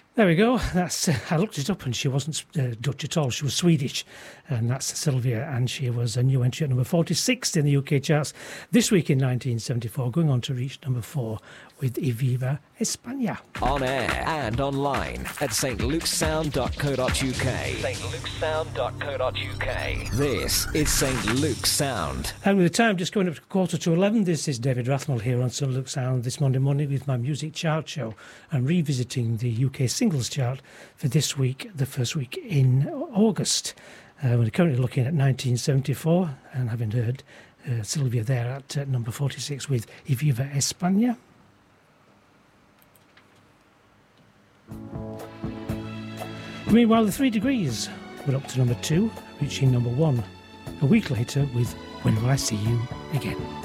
There we go. That's I looked it up and she wasn't Dutch at all. She was Swedish, and that's Sylvia, and she was a new entry at number 46 in the UK charts this week in 1974, going on to reach number 4 with Y Viva España. On air and online at stlukesound.co.uk. stlukesound.co.uk. This is St. Luke's Sound. And with the time just going up to 11:15, this is David Rathmell here on St. Luke's Sound this Monday morning with my music chart show and revisiting the UK singles chart for this week, the first week in August. We're currently looking at 1974 and having heard Sylvia there at number 46 with Y Viva España. Meanwhile, the 3 Degrees were up to number 2, reaching number 1 a week later with When Will I See You Again.